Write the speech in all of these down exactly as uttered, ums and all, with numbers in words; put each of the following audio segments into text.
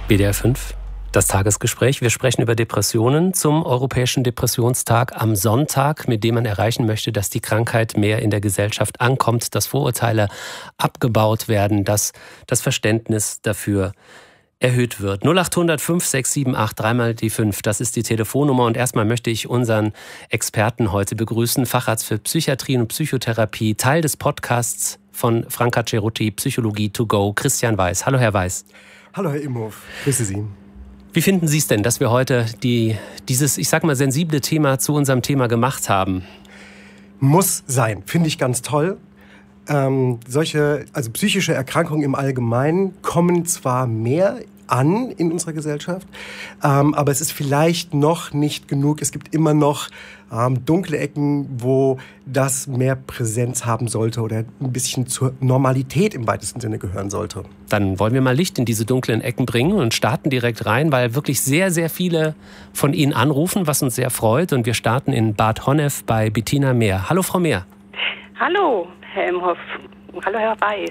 B D R fünf, das Tagesgespräch. Wir sprechen über Depressionen zum Europäischen Depressionstag am Sonntag, mit dem man erreichen möchte, dass die Krankheit mehr in der Gesellschaft ankommt, dass Vorurteile abgebaut werden, dass das Verständnis dafür erhöht wird. null acht hundert fünf sechs sieben acht dreimal die fünf, das ist die Telefonnummer. Und erstmal möchte ich unseren Experten heute begrüßen, Facharzt für Psychiatrie und Psychotherapie, Teil des Podcasts von Franka Cerutti, Psychologie to go, Christian Weiß. Hallo, Herr Weiß. Hallo, Herr Imhoff. Grüße Sie. Wie finden Sie es denn, dass wir heute die, dieses, ich sag mal, sensible Thema zu unserem Thema gemacht haben? Muss sein, finde ich ganz toll. Ähm, solche, also psychische Erkrankungen im Allgemeinen kommen zwar mehr an in unserer Gesellschaft, ähm, aber es ist vielleicht noch nicht genug. Es gibt immer noch ähm, dunkle Ecken, wo das mehr Präsenz haben sollte oder ein bisschen zur Normalität im weitesten Sinne gehören sollte. Dann wollen wir mal Licht in diese dunklen Ecken bringen und starten direkt rein, weil wirklich sehr, sehr viele von Ihnen anrufen, was uns sehr freut. Und wir starten in Bad Honnef bei Bettina Mehr. Hallo, Frau Mehr. Hallo, Herr Imhoff. Hallo, Herr Weiß.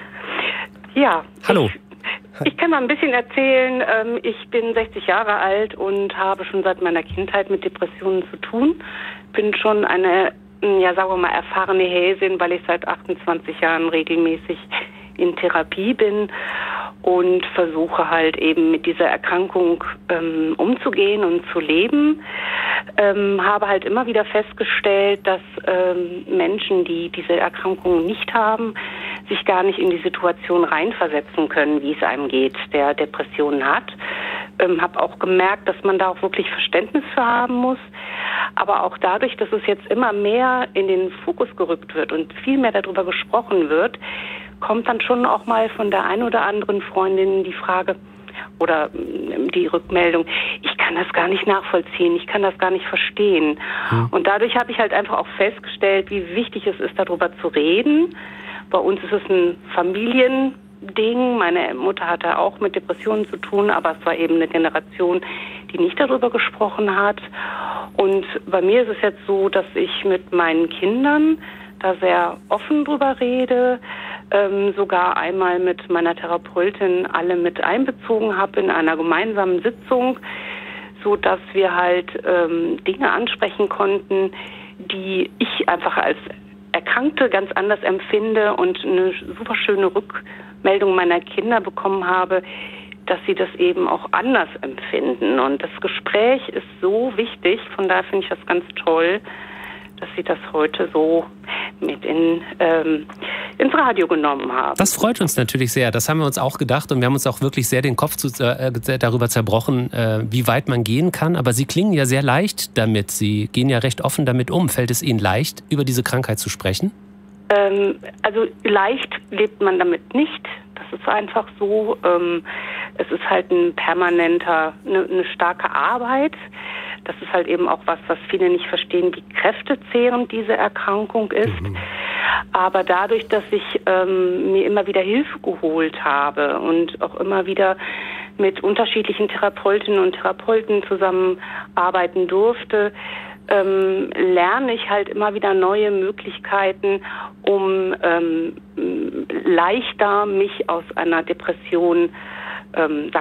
Ja. Hallo. Ich Ich kann mal ein bisschen erzählen. Ich bin sechzig Jahre alt und habe schon seit meiner Kindheit mit Depressionen zu tun. Bin schon eine, ja sagen wir mal, erfahrene Häsin, weil ich seit achtundzwanzig Jahren regelmäßig in Therapie bin und versuche halt eben mit dieser Erkrankung ähm, umzugehen und zu leben. Ähm, habe halt immer wieder festgestellt, dass ähm, Menschen, die diese Erkrankung nicht haben, sich gar nicht in die Situation reinversetzen können, wie es einem geht, der Depressionen hat. Ähm, habe auch gemerkt, dass man da auch wirklich Verständnis für haben muss. Aber auch dadurch, dass es jetzt immer mehr in den Fokus gerückt wird und viel mehr darüber gesprochen wird, kommt dann schon auch mal von der einen oder anderen Freundin die Frage oder die Rückmeldung, ich kann das gar nicht nachvollziehen, ich kann das gar nicht verstehen. Hm. Und dadurch habe ich halt einfach auch festgestellt, wie wichtig es ist, darüber zu reden. Bei uns ist es ein Familiending. Meine Mutter hatte auch mit Depressionen zu tun, aber es war eben eine Generation, die nicht darüber gesprochen hat. Und bei mir ist es jetzt so, dass ich mit meinen Kindern da sehr offen drüber rede, ähm, sogar einmal mit meiner Therapeutin alle mit einbezogen habe in einer gemeinsamen Sitzung, so dass wir halt ähm, Dinge ansprechen konnten, die ich einfach als Erkrankte ganz anders empfinde und eine super schöne Rückmeldung meiner Kinder bekommen habe, dass sie das eben auch anders empfinden. Und das Gespräch ist so wichtig, von daher finde ich das ganz toll, dass Sie das heute so mit in, ähm, ins Radio genommen haben. Das freut uns natürlich sehr. Das haben wir uns auch gedacht und wir haben uns auch wirklich sehr den Kopf zu, äh, darüber zerbrochen, äh, wie weit man gehen kann. Aber Sie klingen ja sehr leicht damit. Sie gehen ja recht offen damit um. Fällt es Ihnen leicht, über diese Krankheit zu sprechen? Ähm, also leicht lebt man damit nicht. Das ist einfach so. Ähm, es ist halt ein permanenter, eine, eine starke Arbeit. Das ist halt eben auch was, was viele nicht verstehen, wie kräftezehrend diese Erkrankung ist. Mhm. Aber dadurch, dass ich ähm, mir immer wieder Hilfe geholt habe und auch immer wieder mit unterschiedlichen Therapeutinnen und Therapeuten zusammenarbeiten durfte, ähm, lerne ich halt immer wieder neue Möglichkeiten, um ähm, leichter mich aus einer Depression ähm,